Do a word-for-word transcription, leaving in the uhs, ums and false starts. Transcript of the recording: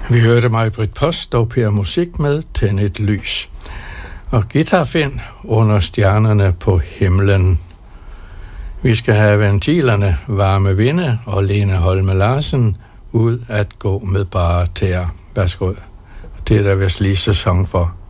Vi hørte Maj-Britt Post og Per Musik med Tænd et lys. Og Guitarfind under stjernerne på himlen. Vi skal have ventilerne varme vinde og Lene Holme Larsen ud at gå med bare tæer. Værsgo. Det er der vist lige sæson for.